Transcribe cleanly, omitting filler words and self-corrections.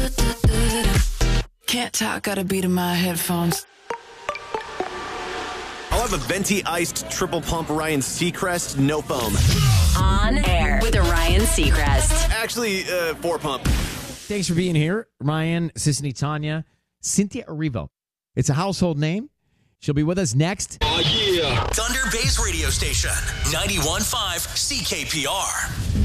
Can't talk, got a beat in my headphones. I'll have a venti iced triple pump Ryan Seacrest, no foam. On air with Ryan Seacrest. Actually, 4 pump. Thanks for being here, Ryan, Sisney, Tanya, Cynthia Erivo. It's a household name. She'll be with us next. Oh, yeah. Thunder Bay's radio station, 91.5 CKPR.